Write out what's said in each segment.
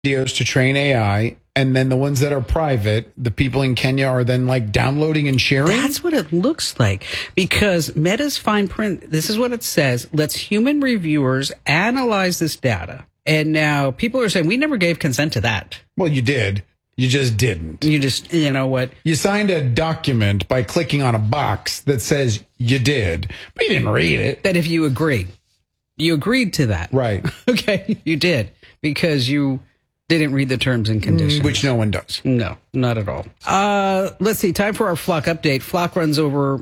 videos to train AI, and then the ones that are private, the people in Kenya are then like downloading and sharing? That's what it looks like, because Meta's fine print, this is what it says, lets human reviewers analyze this data. And now people are saying, we never gave consent to that. Well, you did. You just didn't. You know what? You signed a document by clicking on a box that says you did, but you didn't read it. That if you agree, you agreed to that. Right. Okay, you did, because you didn't read the terms and conditions. Which no one does. No, not at all. Let's see. Time for our Flock update. Flock runs over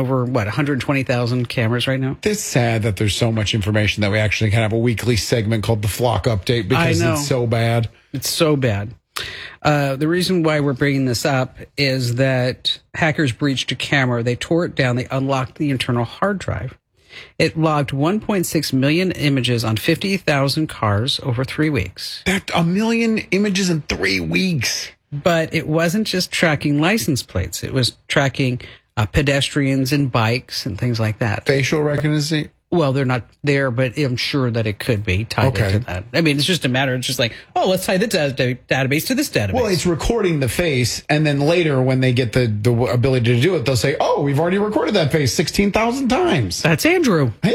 120,000 cameras right now. It's sad that there's so much information that we actually can have a weekly segment called the Flock update, because it's so bad. It's so bad. The reason why we're bringing this up is that hackers breached a camera. They tore it down. They unlocked the internal hard drive. It logged 1.6 million images on 50,000 cars over 3 weeks. That's 1 million images in 3 weeks. But it wasn't just tracking license plates. It was tracking pedestrians and bikes and things like that. Facial recognition? Well, they're not there, but I'm sure that it could be tied into that. I mean, it's just a matter. It's just like, oh, let's tie this database to this database. Well, it's recording the face, and then later when they get the ability to do it, they'll say, oh, we've already recorded that face 16,000 times. That's Andrew. Hey,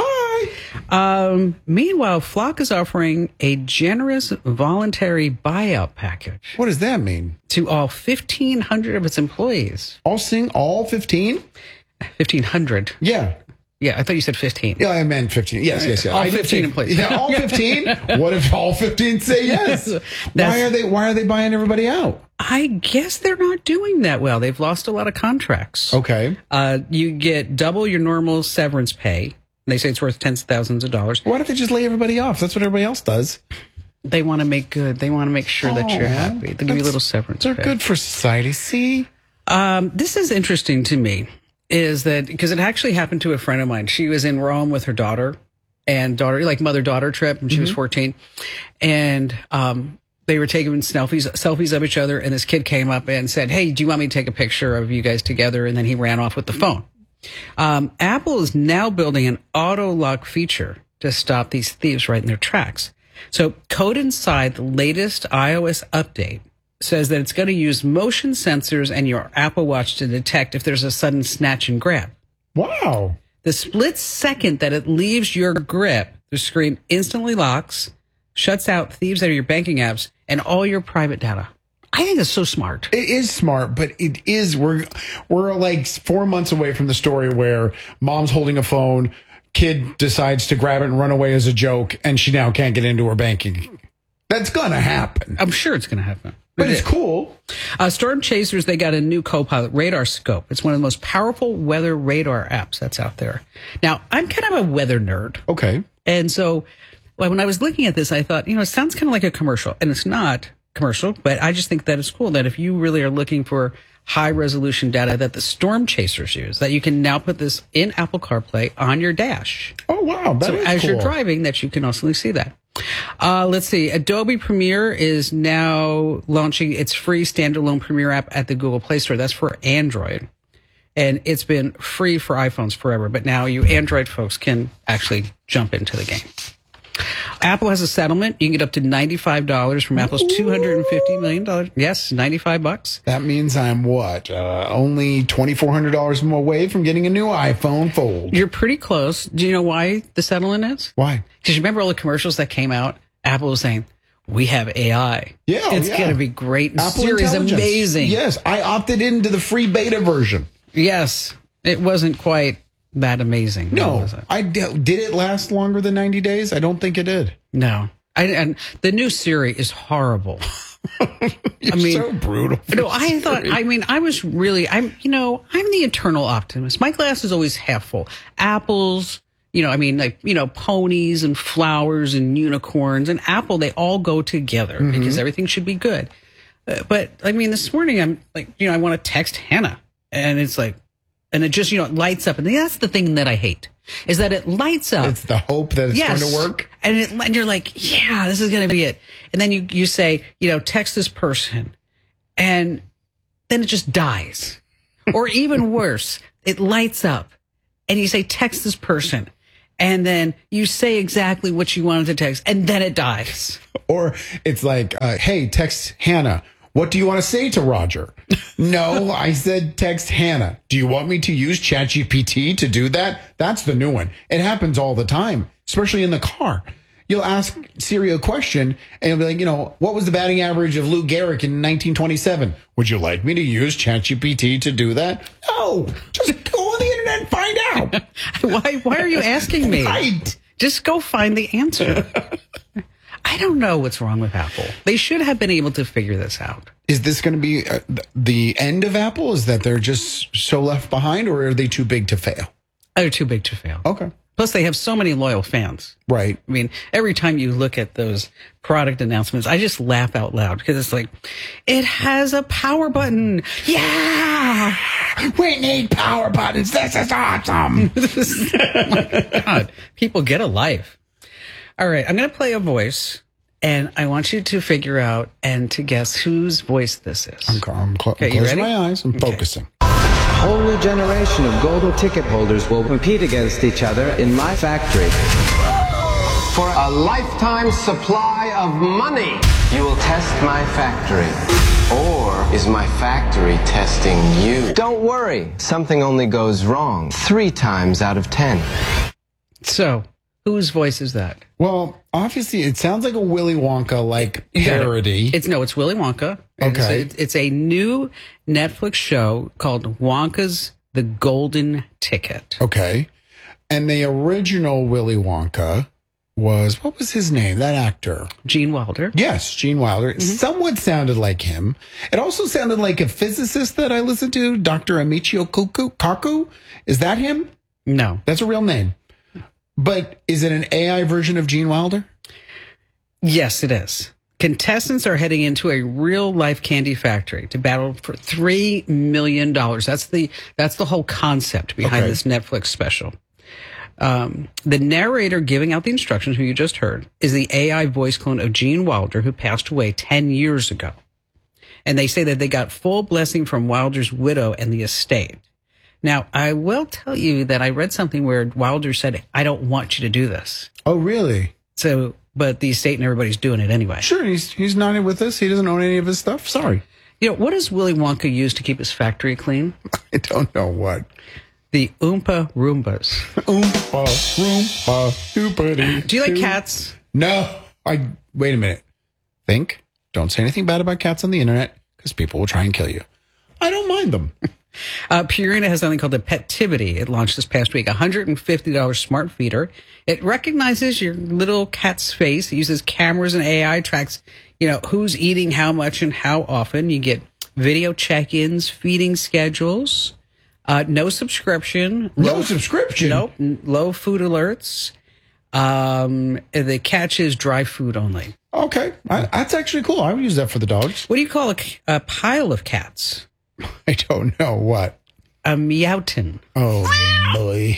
hi. Meanwhile, Flock is offering a generous voluntary buyout package. What does that mean? To all 1,500 of its employees. All 15? 1,500. Yeah. Yeah, I thought you said 15. Yeah, I meant 15. Yes. All 15 employees. Yeah, all 15? What if all 15 say yes? Why are they buying everybody out? I guess they're not doing that well. They've lost a lot of contracts. Okay. You get double your normal severance pay. They say it's worth tens of thousands of dollars. Why don't they just lay everybody off? That's what everybody else does. They want to make good. They want to make sure that you're happy. They give you a little severance pay. They're good for society. See? This is interesting to me. Is that because it actually happened to a friend of mine. She was in Rome with her daughter, like mother-daughter trip, and she was 14. And they were taking selfies of each other, and this kid came up and said, hey, do you want me to take a picture of you guys together? And then he ran off with the phone. Apple is now building an auto lock feature to stop these thieves right in their tracks. So code inside the latest iOS update says that it's going to use motion sensors and your Apple Watch to detect if there's a sudden snatch and grab. Wow. The split second that it leaves your grip, the screen instantly locks, shuts out thieves out of your banking apps, and all your private data. I think it's so smart. It is smart, but it is, we're like 4 months away from the story where mom's holding a phone, kid decides to grab it and run away as a joke, and she now can't get into her banking. That's going to happen. I'm sure it's going to happen. But it's cool. Storm Chasers, they got a new co-pilot, Radar Scope. It's one of the most powerful weather radar apps that's out there. Now, I'm kind of a weather nerd. Okay. And so when I was looking at this, I thought, it sounds kind of like a commercial. And it's not commercial, but I just think that it's cool that if you really are looking for high-resolution data that the Storm Chasers use, that you can now put this in Apple CarPlay on your dash. Oh, wow. That is as cool. You're driving, that you can also see that. Let's see. Adobe Premiere is now launching its free standalone Premiere app at the Google Play Store. That's for Android. And it's been free for iPhones forever. But now you Android folks can actually jump into the game. Apple has a settlement. You can get up to $95 from Apple's $250 million. Yes, $95. That means I'm what? Only $2,400 away from getting a new iPhone Fold. You're pretty close. Do you know why the settlement is? Why? Because you remember all the commercials that came out? Apple was saying, we have AI. Yeah, it's going to be great. And Apple Siri's amazing. Yes, I opted into the free beta version. Yes, it wasn't quite that amazing. No, did it last longer than 90 days? I don't think it did. No. And the new Siri is horrible. You're so brutal. No, I thought, I was really, I'm the eternal optimist. My glass is always half full. Apples, ponies and flowers and unicorns and Apple, they all go together because everything should be good. But this morning I'm like, I want to text Hannah and it's like, and it just, lights up. And that's the thing that I hate, is that it lights up. It's the hope that it's going to work. And you're like, yeah, this is going to be it. And then you say, text this person. And then it just dies. Or even worse, it lights up. And you say, text this person. and then you say exactly what you wanted to text, and then it dies. Or it's like, hey, text Hannah. What do you want to say to Roger? No, I said text Hannah. Do you want me to use ChatGPT to do that? That's the new one. It happens all the time, especially in the car. You'll ask Siri a question and you'll be like, what was the batting average of Lou Gehrig in 1927? Would you like me to use ChatGPT to do that? No, just go on the internet and find out. Why are you asking me? Right. Just go find the answer. I don't know what's wrong with Apple. They should have been able to figure this out. Is this going to be the end of Apple? Is that they're just so left behind, or are they too big to fail? They're too big to fail. Okay. Plus, they have so many loyal fans. Right. I mean, every time you look at those product announcements, I just laugh out loud because it's like, it has a power button. Yeah! We need power buttons. This is awesome. Oh my God. People get a life. All right. I'm going to play a voice, and I want you to figure out and to guess whose voice this is. I'm Okay, you closing ready? my eyes. I'm focusing. A whole new generation of golden ticket holders will compete against each other in my factory. For a lifetime supply of money. You will test my factory. Or is my factory testing you? Don't worry, something only goes wrong 3 times out of 10. So, whose voice is that? Well, obviously, it sounds like a Willy Wonka like parody. It's Willy Wonka. Okay. It's a new Netflix show called Wonka's The Golden Ticket. Okay. And the original Willy Wonka was, what was his name? That actor. Gene Wilder. Yes, Gene Wilder. Somewhat sounded like him. It also sounded like a physicist that I listened to, Dr. Amichio Kaku. Is that him? No. That's a real name. But is it an AI version of Gene Wilder? Yes, it is. Contestants are heading into a real life candy factory to battle for $3 million. That's the whole concept behind this Netflix special. The narrator giving out the instructions, who you just heard, is the AI voice clone of Gene Wilder, who passed away 10 years ago. And they say that they got full blessing from Wilder's widow and the estate. Now, I will tell you that I read something where Wilder said, I don't want you to do this. Oh, really? So, but the estate and everybody's doing it anyway. Sure, he's not in with us. He doesn't own any of his stuff. Sorry. You know, what does Willy Wonka use to keep his factory clean? I don't know what. The Oompa Roombas. Oompa, Roompa, doopity. Do you like cats? No. Wait a minute. Don't say anything bad about cats on the internet, because people will try and kill you. I don't mind them. Purina has something called the Petivity. It launched this past week, $150 smart feeder. It recognizes your little cat's face. It uses cameras and AI, tracks, who's eating how much and how often. You get video check-ins, feeding schedules, no subscription. No subscription? Nope. Low food alerts. The catch is dry food only. Okay. That's actually cool. I would use that for the dogs. What do you call a pile of cats? I don't know what. A meowton. Oh, boy.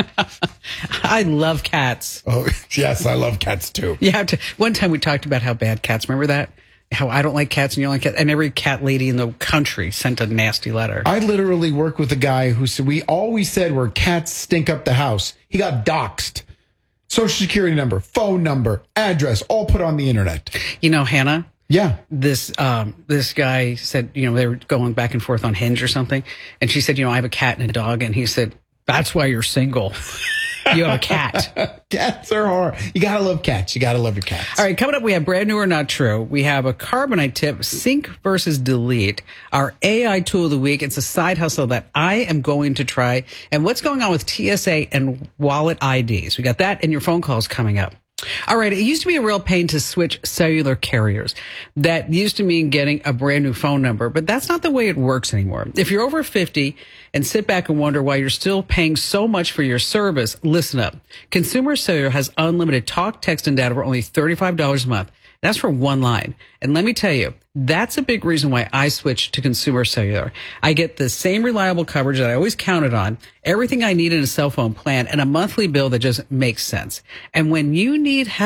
I love cats. Oh, yes, I love cats too. One time we talked about how bad cats, remember that? How I don't like cats and you don't like cats. And every cat lady in the country sent a nasty letter. I literally work with a guy who said, all we said were cats stink up the house. He got doxxed. Social security number, phone number, address, all put on the internet. Hannah? Yeah. This guy said, they were going back and forth on Hinge or something. And she said, I have a cat and a dog. And he said, that's why you're single. You have a cat. Cats are hard. You got to love cats. You got to love your cats. All right, coming up, we have Brand New or Not True. We have a Carbonite tip, sync versus delete. Our AI tool of the week. It's a side hustle that I am going to try. And what's going on with TSA and wallet IDs? We got that and your phone calls coming up. All right, it used to be a real pain to switch cellular carriers. That used to mean getting a brand new phone number, but that's not the way it works anymore. If you're over 50 and sit back and wonder why you're still paying so much for your service, listen up. Consumer Cellular has unlimited talk, text, and data for only $35 a month. That's for one line. And let me tell you, that's a big reason why I switched to Consumer Cellular. I get the same reliable coverage that I always counted on, everything I need in a cell phone plan, and a monthly bill that just makes sense. And when you need help,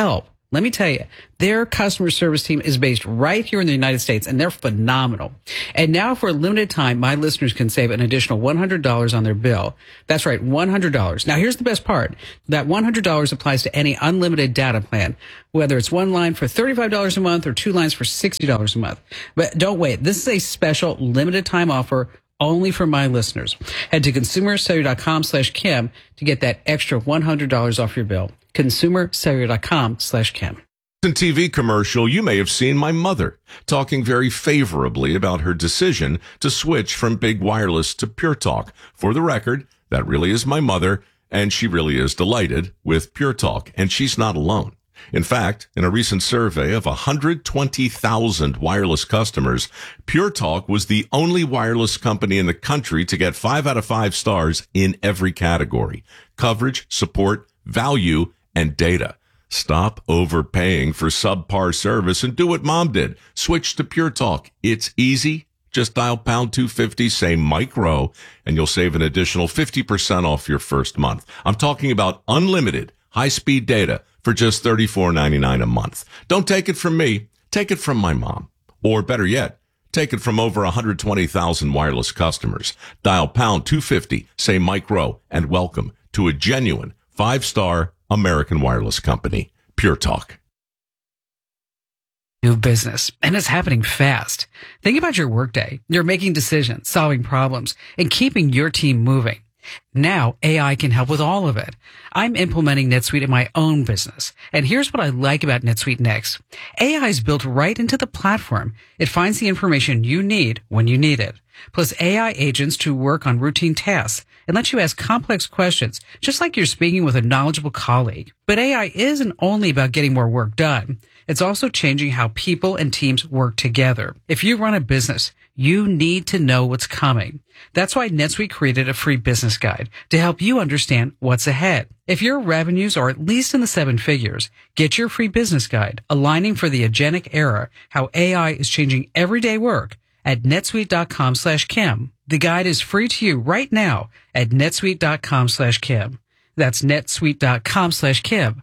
Let me tell you, their customer service team is based right here in the United States, and they're phenomenal. And now for a limited time, my listeners can save an additional $100 on their bill. That's right, $100. Now here's the best part. That $100 applies to any unlimited data plan, whether it's one line for $35 a month or two lines for $60 a month. But don't wait. This is a special limited time offer only for my listeners. Head to consumercellular.com/Kim to get that extra $100 off your bill. consumercellular.com/Kim. In TV commercial, you may have seen my mother talking very favorably about her decision to switch from big wireless to Pure Talk. For the record, that really is my mother, and she really is delighted with Pure Talk, and she's not alone. In fact, in a recent survey of 120,000 wireless customers, Pure Talk was the only wireless company in the country to get 5 out of 5 stars in every category: coverage, support, value, and data. Stop overpaying for subpar service and do what Mom did. Switch to Pure Talk. It's easy. Just dial pound 250, say micro, and you'll save an additional 50% off your first month. I'm talking about unlimited high-speed data for just $34.99 a month. Don't take it from me. Take it from my mom. Or better yet, take it from over 120,000 wireless customers. Dial pound 250, say micro, and welcome to a genuine 5-star American wireless company, Pure Talk. New business, and it's happening fast. Think about your workday. You're making decisions, solving problems, and keeping your team moving. Now, AI can help with all of it. I'm implementing NetSuite in my own business. And here's what I like about NetSuite Next. AI is built right into the platform. It finds the information you need when you need it. Plus AI agents to work on routine tasks and lets you ask complex questions, just like you're speaking with a knowledgeable colleague. But AI isn't only about getting more work done. It's also changing how people and teams work together. If you run a business, you need to know what's coming. That's why NetSuite created a free business guide to help you understand what's ahead. If your revenues are at least in the 7 figures, get your free business guide, Aligning for the Agentic Era, How AI is Changing Everyday Work, at netsuite.com/Kim. The guide is free to you right now at netsuite.com/Kim. That's netsuite.com/Kim,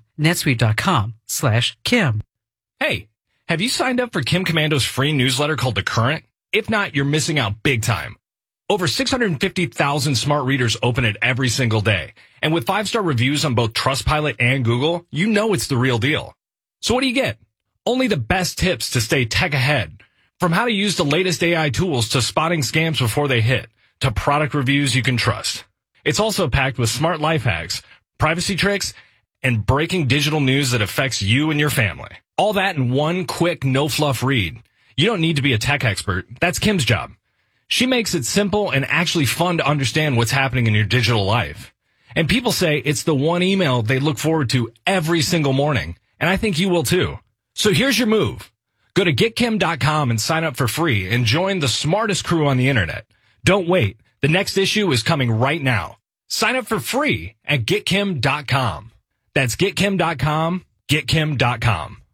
netsuite.com/Kim. Hey, have you signed up for Kim Commando's free newsletter called The Current? If not, you're missing out big time. Over 650,000 smart readers open it every single day. And with 5-star reviews on both Trustpilot and Google, you know it's the real deal. So what do you get? Only the best tips to stay tech ahead. From how to use the latest AI tools to spotting scams before they hit, to product reviews you can trust. It's also packed with smart life hacks, privacy tricks, and breaking digital news that affects you and your family. All that in one quick, no-fluff read. You don't need to be a tech expert. That's Kim's job. She makes it simple and actually fun to understand what's happening in your digital life. And people say it's the one email they look forward to every single morning. And I think you will too. So here's your move. Go to getkim.com and sign up for free and join the smartest crew on the internet. Don't wait. The next issue is coming right now. Sign up for free at getkim.com. That's getkim.com, getkim.com.